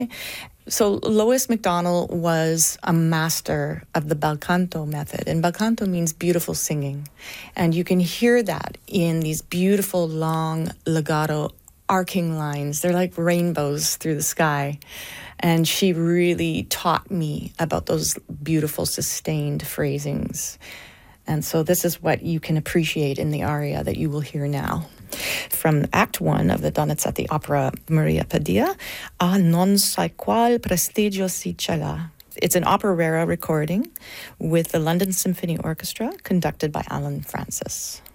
So Lois MacDonald was a master of the bel canto method, and bel canto means beautiful singing. And you can hear that in these beautiful, long, legato, arcing lines. They're like rainbows through the sky. And she really taught me about those beautiful, sustained phrasings. And so this is what you can appreciate in the aria that you will hear now. From Act 1 of the Donizetti opera Maria Padilla, A non sai qual prestigio si ce l'ha. It's an operetta recording with the London Symphony Orchestra conducted by Alan Francis.